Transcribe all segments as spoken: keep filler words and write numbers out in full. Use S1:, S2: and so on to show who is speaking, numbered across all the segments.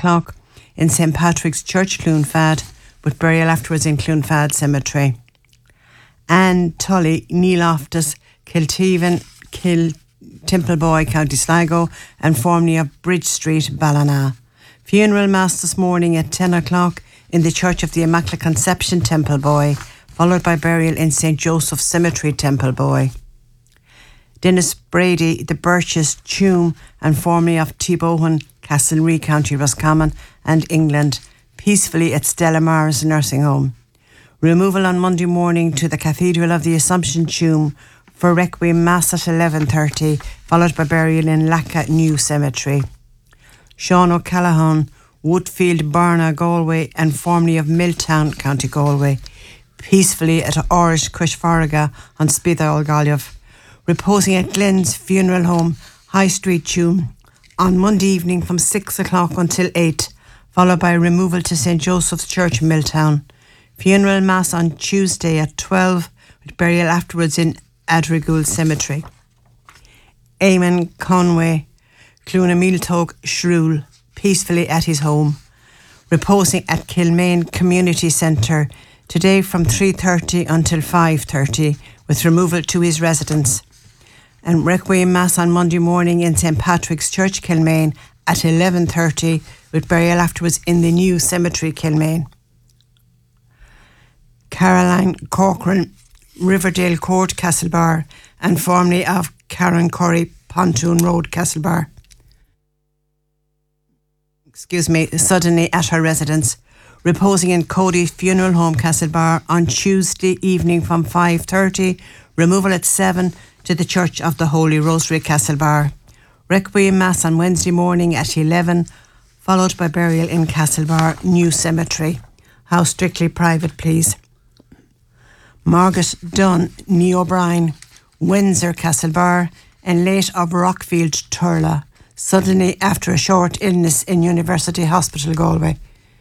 S1: o'clock in Saint Patrick's Church, Clonfad, with burial afterwards in Clonfad Cemetery. Anne Tully, Neeloftus, Kilteven, Kil Templeboy, County Sligo, and formerly of Bridge Street, Ballina. Funeral mass this morning at ten o'clock in the Church of the Immaculate Conception, Templeboy, followed by burial in Saint Joseph's Cemetery, Templeboy. Dennis Brady, the Birches, Tuam, and formerly of Tibohan, Castlereagh, County Roscommon, and England, peacefully at Stella Maris Nursing Home. Removal on Monday morning to the Cathedral of the Assumption, Tuam, for Requiem Mass at eleven thirty, followed by burial in Lacca New Cemetery. Sean O'Callaghan, Woodfield, Barna, Galway, and formerly of Milltown, County Galway, peacefully at Orish Cushfarraga on Spithal, Galway, reposing at Glenn's Funeral Home, High Street, Tuam, on Monday evening from six o'clock until eight, followed by removal to Saint Joseph's Church, Milltown. Funeral Mass on Tuesday at twelve, with burial afterwards in Adrigoul Cemetery. Eamon Conway, Clonamiltog, Shrule, peacefully at his home, reposing at Kilmaine Community Centre today from three thirty until five thirty, with removal to his residence. And Requiem Mass on Monday morning in Saint Patrick's Church, Kilmaine at eleven thirty, with burial afterwards in the new cemetery, Kilmaine. Caroline Corcoran, Riverdale Court, Castlebar, and formerly of Karen Curry, Pontoon Road, Castlebar. Excuse me, suddenly at her residence, reposing in Cody Funeral Home, Castlebar, on Tuesday evening from five thirty, removal at seven to the Church of the Holy Rosary, Castlebar. Requiem Mass on Wednesday morning at eleven, followed by burial in Castlebar New Cemetery. House strictly private, please. Margaret Dunn, Nee O'Brien, Windsor, Castlebar, and late of Rockfield, Turla, suddenly after a short illness in University Hospital, Galway.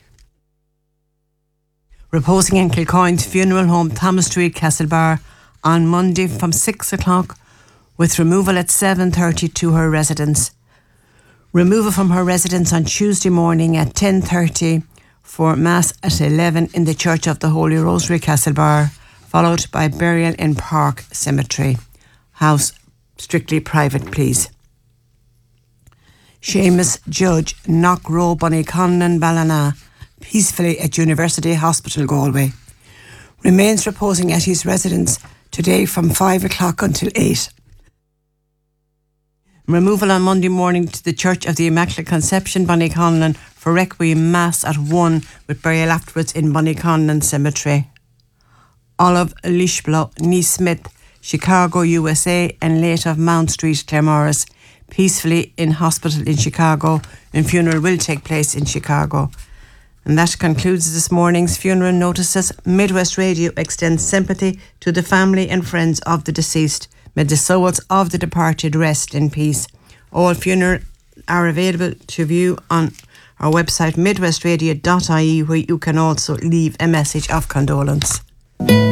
S1: Reposing in Kilcoyne's Funeral Home, Thomas Street, Castlebar, on Monday from six o'clock, with removal at seven thirty to her residence. Removal from her residence on Tuesday morning at ten thirty for Mass at eleven in the Church of the Holy Rosary, Castlebar, followed by burial in Park Cemetery. House strictly private, please. Seamus Judge, Knockrow, Bonnyconlan, Ballina, peacefully at University Hospital, Galway. Remains reposing at his residence today from five o'clock until eight. Removal on Monday morning to the Church of the Immaculate Conception, Bonnyconlan, for Requiem Mass at one, with burial afterwards in Bonnyconlan Cemetery. Olive Lishblow, Nee Smith, Chicago, U S A, and late of Mount Street, Claremorris, peacefully in hospital in Chicago, and funeral will take place in Chicago. And that concludes this morning's funeral notices. Midwest Radio extends sympathy to the family and friends of the deceased. May the souls of the departed rest in peace. All funerals are available to view on our website midwest radio dot I E, where you can also leave a message of condolence.